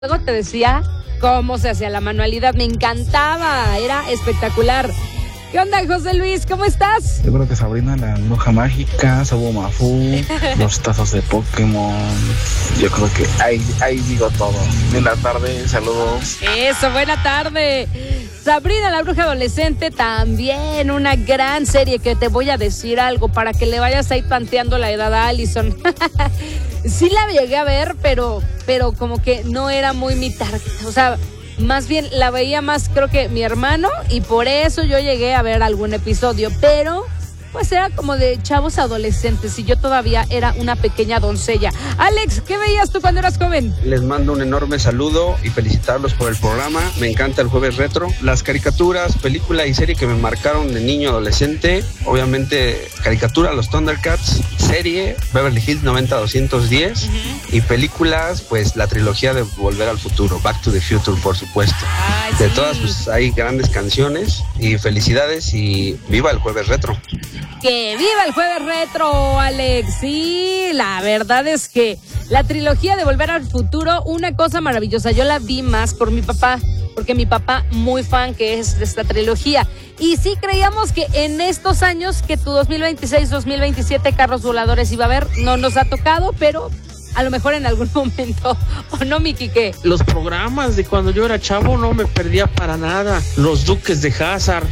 Luego te decía cómo se hacía la manualidad, me encantaba, era espectacular. ¿Qué onda, José Luis? ¿Cómo estás? Yo creo que Sabrina, la bruja mágica, Sabu Mafu, los tazos de Pokémon. Yo creo que ahí digo todo. Buena tarde, saludos. Eso, buena tarde. Sabrina, la bruja adolescente, también una gran serie que te voy a decir algo para que le vayas ahí tanteando la edad a Allison. Sí la llegué a ver, pero como que no era muy mi target. O sea, más bien la veía más, creo que mi hermano, y por eso yo llegué a ver algún episodio, pero pues era como de chavos adolescentes y yo todavía era una pequeña doncella. Alex, ¿qué veías tú cuando eras joven? Les mando un enorme saludo y felicitarlos por el programa. Me encanta el Jueves Retro. Las caricaturas, película y serie que me marcaron de niño adolescente, obviamente caricatura, los Thundercats, serie, Beverly Hills 90210 y películas, pues la trilogía de Volver al Futuro, Back to the Future, por supuesto. Ay, de sí. todas, pues hay grandes canciones y felicidades y viva el Jueves Retro. ¡Que viva el Jueves Retro, Alex! Sí, la verdad es que la trilogía de Volver al Futuro, una cosa maravillosa. Yo la vi más por mi papá, porque mi papá muy fan que es de esta trilogía. Y sí creíamos que en estos años, que tu 2026-2027 carros voladores iba a haber, no nos ha tocado, pero a lo mejor en algún momento, ¿o no, mi Quique? Los programas de cuando yo era chavo no me perdía para nada. Los Duques de Hazzard.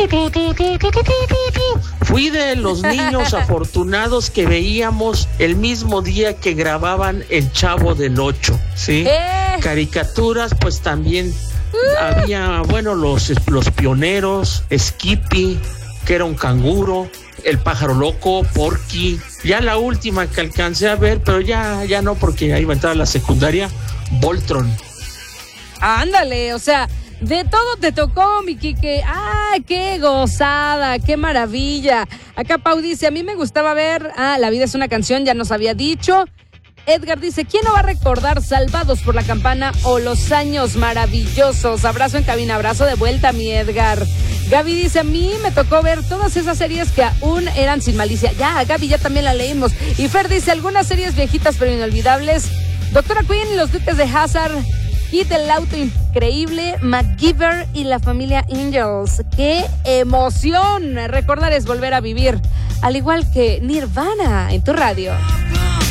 Fui de los niños afortunados que veíamos el mismo día que grababan El Chavo del Ocho, ¿sí? Caricaturas, pues también había, bueno, los pioneros, Skippy, que era un canguro, El Pájaro Loco, Porky. Ya la última que alcancé a ver, pero ya no, porque ahí iba a entrar a la secundaria, Voltron. Ándale, o sea, de todo te tocó, mi Quique. ¡Ah, qué gozada, qué maravilla! Acá Pau dice, a mí me gustaba ver, La vida es una canción, ya nos había dicho. Edgar dice, ¿quién no va a recordar Salvados por la Campana o Los Años Maravillosos? Abrazo en cabina, abrazo de vuelta, mi Edgar. Gaby dice, a mí me tocó ver todas esas series que aún eran sin malicia. Ya, Gaby, ya también la leímos. Y Fer dice, algunas series viejitas pero inolvidables. Doctora Queen, Los Duques de Hazzard, Kid el Auto Increíble, MacGyver y la familia Ingalls. ¡Qué emoción! Recordar es volver a vivir. Al igual que Nirvana en tu radio.